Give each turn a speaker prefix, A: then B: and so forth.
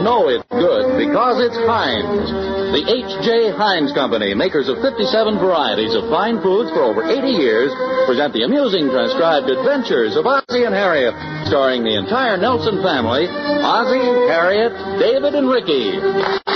A: know it's good because it's Heinz. The H.J. Heinz Company, makers of 57 varieties of fine foods for over 80 years, present the amusing transcribed adventures of Ozzie and Harriet, starring the entire Nelson family, Ozzie, Harriet, David, and Ricky.